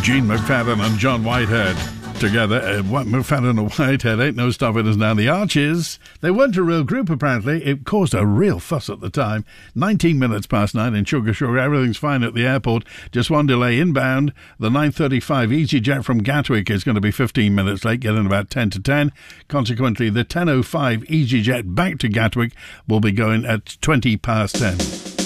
Gene McFadden and John Whitehead together. McFadden and Whitehead ain't no stopping us now. The Archers, they weren't a real group apparently. It caused a real fuss at the time. 19 minutes past 9 in Sugar Sugar. Everything's fine at the airport. Just one delay inbound. The 9:35 EasyJet from Gatwick is going to be 15 minutes late, getting about 10 to 10. Consequently, the 10:05 EasyJet back to Gatwick will be going at 20 past 10.